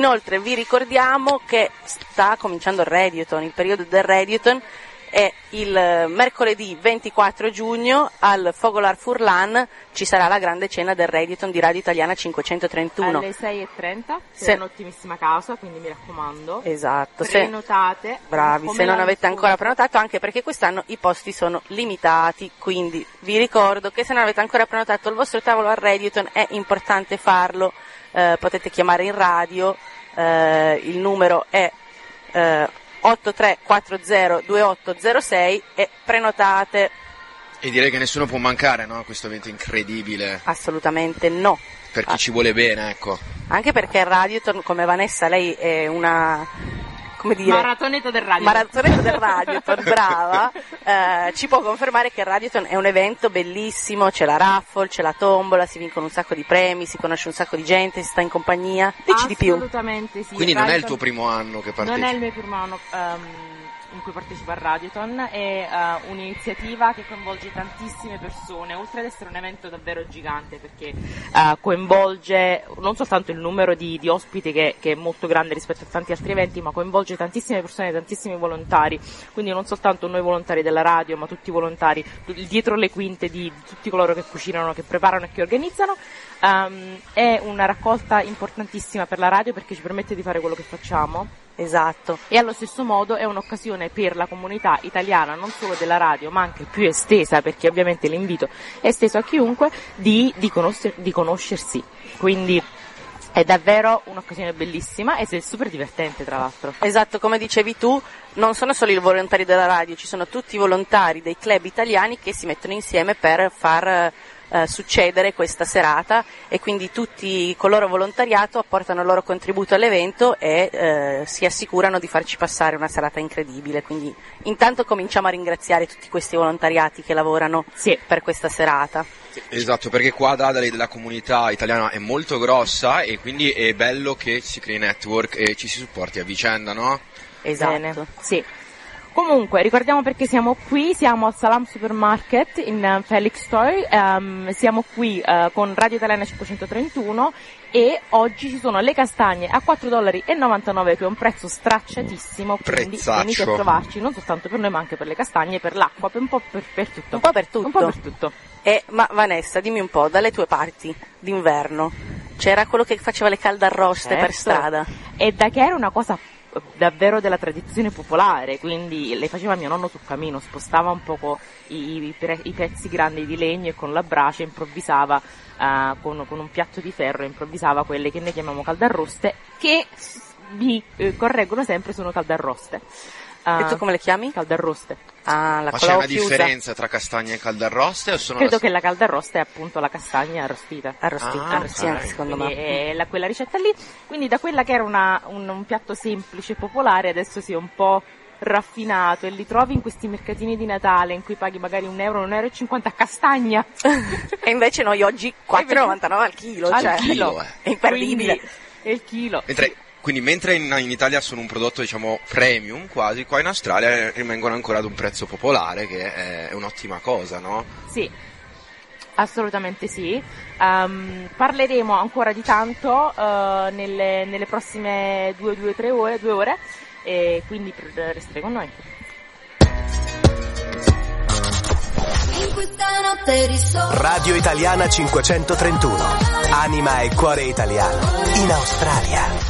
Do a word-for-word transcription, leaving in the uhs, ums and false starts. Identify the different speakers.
Speaker 1: Inoltre vi ricordiamo che sta cominciando il Radioton, il periodo del Radioton è il mercoledì ventiquattro giugno al Fogolar Furlan, ci sarà la grande cena del Radioton di Radio Italiana cinquecentotrentuno.
Speaker 2: Alle sei e trenta,
Speaker 1: se...
Speaker 2: è un'ottimissima causa, quindi mi raccomando.
Speaker 1: Esatto.
Speaker 2: Prenotate.
Speaker 1: Se... Bravi, se non avete ancora prenotato, anche perché quest'anno i posti sono limitati, quindi vi ricordo che se non avete ancora prenotato il vostro tavolo al Radioton è importante farlo, eh, potete chiamare in radio, eh, il numero è... Eh, otto tre quattro zero due otto zero sei e prenotate.
Speaker 3: E direi che nessuno può mancare, no? Questo evento incredibile.
Speaker 1: Assolutamente no.
Speaker 3: Per chi ah. ci vuole bene, ecco.
Speaker 1: Anche perché il Radioton, come Vanessa, lei è una... come dire,
Speaker 2: maratoneta del radio,
Speaker 1: maratoneta del Radioton, brava, eh, ci può confermare che il Radioton è un evento bellissimo, c'è la raffle, c'è la tombola, si vincono un sacco di premi, si conosce un sacco di gente, si sta in compagnia. Dici di più.
Speaker 2: Assolutamente sì.
Speaker 3: Quindi non è il tuo primo anno che partecipi?
Speaker 2: Non è il mio primo anno um, in cui partecipo al Radioton, è uh, un'iniziativa che coinvolge tantissime persone, oltre ad essere un evento davvero gigante, perché uh, coinvolge non soltanto il numero di, di ospiti che, che è molto grande rispetto a tanti altri eventi, ma coinvolge tantissime persone, tantissimi volontari, quindi non soltanto noi volontari della radio, ma tutti i volontari dietro le quinte di tutti coloro che cucinano, che preparano e che organizzano. Um, è una raccolta importantissima per la radio perché ci permette di fare quello che facciamo.
Speaker 1: Esatto.
Speaker 2: E allo stesso modo è un'occasione per la comunità italiana, non solo della radio, ma anche più estesa, perché ovviamente l'invito è esteso a chiunque, di, di, conoscer- di conoscersi. Quindi è davvero un'occasione bellissima e è super divertente, tra l'altro.
Speaker 1: Esatto, come dicevi tu, non sono solo i volontari della radio, ci sono tutti i volontari dei club italiani che si mettono insieme per far Uh, succedere questa serata, e quindi tutti coloro volontariato apportano il loro contributo all'evento e uh, si assicurano di farci passare una serata incredibile. Quindi intanto cominciamo a ringraziare tutti questi volontariati che lavorano
Speaker 2: sì.
Speaker 1: per questa serata.
Speaker 3: Esatto, perché qua Adelaide della comunità italiana è molto grossa e quindi è bello che si crei network e ci si supporti a vicenda, no?
Speaker 1: Esatto.
Speaker 2: Bene. Sì. Comunque, ricordiamo perché siamo qui, siamo al Salam Supermarket in uh, Felix Story, um, siamo qui uh, con Radio Italiana cinquecentotrentuno e oggi ci sono le castagne a quattro dollari e novantanove, che è un prezzo stracciatissimo, quindi
Speaker 3: Prezzaccio.
Speaker 2: venite a trovarci, non soltanto per noi ma anche per le castagne, per l'acqua, per un po' per, per tutto.
Speaker 1: Un po' per tutto.
Speaker 2: Un po' per tutto.
Speaker 1: E, ma Vanessa, dimmi un po', dalle tue parti d'inverno, c'era quello che faceva le caldarroste
Speaker 2: certo.
Speaker 1: per strada?
Speaker 2: E da che era una cosa davvero della tradizione popolare, quindi le faceva mio nonno sul camino, spostava un poco i, i, i pezzi grandi di legno e con la brace improvvisava uh, con, con un piatto di ferro improvvisava quelle che noi chiamiamo caldarroste, che vi eh, correggono sempre sono caldarroste. Uh,
Speaker 1: e tu come le chiami?
Speaker 2: Caldarroste.
Speaker 1: Ah, la
Speaker 3: Ma c'è una
Speaker 1: chiusa.
Speaker 3: differenza tra castagne e caldarroste o sono
Speaker 2: Credo
Speaker 3: la...
Speaker 2: che la caldarrosta è appunto la castagna arrostita.
Speaker 1: Arrostita,
Speaker 3: ah,
Speaker 1: sì, anche secondo me.
Speaker 2: È la, quella ricetta lì, quindi da quella che era una, un, un piatto semplice e popolare adesso si è un po' raffinato e li trovi in questi mercatini di Natale in cui paghi magari un euro, un euro e cinquanta a castagna.
Speaker 1: E invece noi oggi quattro e novantanove al chilo,
Speaker 2: al
Speaker 1: cioè
Speaker 2: chilo.
Speaker 1: È imperdibile.
Speaker 2: Quindi, è il chilo.
Speaker 3: Mentre, quindi mentre in, in Italia sono un prodotto diciamo premium quasi, qua in Australia rimangono ancora ad un prezzo popolare, che è, è un'ottima cosa, no?
Speaker 2: Sì, assolutamente sì. Um, parleremo ancora di tanto uh, nelle, nelle prossime due, due, tre ore, due ore, e quindi restate con noi.
Speaker 4: Radio Italiana cinquecentotrentuno, anima e cuore italiano in Australia.